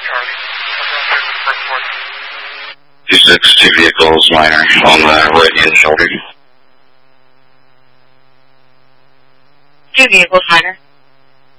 2-6, 2 vehicles, minor on the right hand shoulder. 2 vehicles, minor.